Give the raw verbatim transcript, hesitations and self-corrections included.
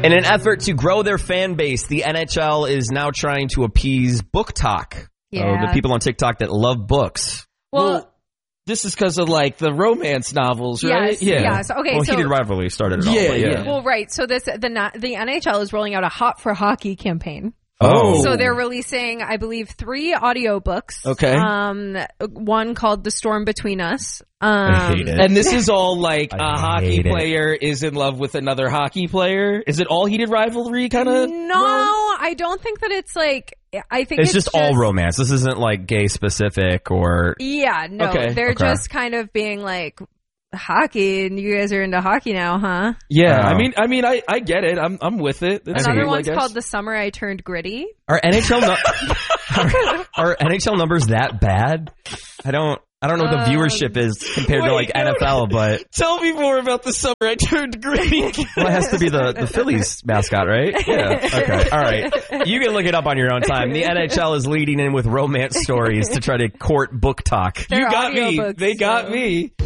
In an effort to grow their fan base, the N H L is now trying to appease book talk. Yeah. Uh, the people on TikTok that love books. Well, Well, this is because of like the romance novels, right? yes, yes. Okay, Well, so Heated Rivalry started it all. Yeah, but yeah. well, right. So this the na- the N H L is rolling out a Hot for Hockey campaign. Oh. So they're releasing, I believe, three audiobooks. Okay. Um, one called The Storm Between Us. Um, I hate it. And this is all like I a hockey hate it. player is in love with another hockey player. Is it all Heated Rivalry kind of? No, I don't think that it's like. I think It's, it's, just, all romance. This isn't like gay specific or... Yeah, no, Okay. they're Okay. just kind of being like hockey, and you guys are into hockey now, huh? Yeah, Oh. I mean, I mean, I, I get it. I'm I'm with it. It's Another cool, I one's guess. called The Summer I Turned Gritty. Are N H L nu- are, are N H L numbers that bad? I don't I don't know what the Um, viewership is compared to wait, like N F L, but Tell me more about the summer I turned green. well, it has to be the, the Phillies mascot, right? Yeah. Okay. All right. You can look it up on your own time. The N H L is leading in with romance stories to try to court book talk. They're You got me. audiobooks, They got so- me.